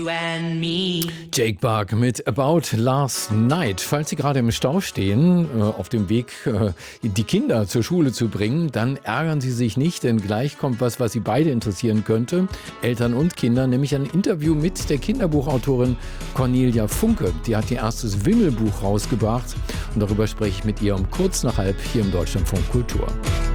Jake Bugg mit About Last Night. Falls Sie gerade im Stau stehen, auf dem Weg, die Kinder zur Schule zu bringen, dann ärgern Sie sich nicht, denn gleich kommt was Sie beide interessieren könnte, Eltern und Kinder, nämlich ein Interview mit der Kinderbuchautorin Cornelia Funke. Die hat ihr erstes Wimmelbuch rausgebracht und darüber spreche ich mit ihr um kurz nach halb hier im Deutschlandfunk Kultur.